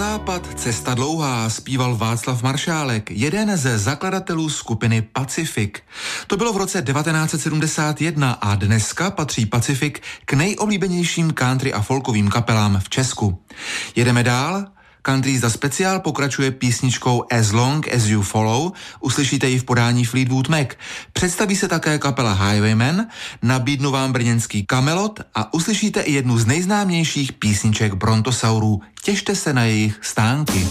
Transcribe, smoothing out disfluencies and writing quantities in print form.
západ cesta dlouhá, zpíval Václav Maršálek, jeden ze zakladatelů skupiny Pacific. To bylo v roce 1971 a dneska patří Pacific k nejoblíbenějším country a folkovým kapelám v Česku. Jedeme dál. Country jízda speciál pokračuje písničkou As Long As You Follow, uslyšíte ji v podání Fleetwood Mac. Představí se také kapela Highwaymen, nabídnu vám brněnský Kamelot a uslyšíte i jednu z nejznámějších písniček Brontosaurů. Těšte se na jejich stánky.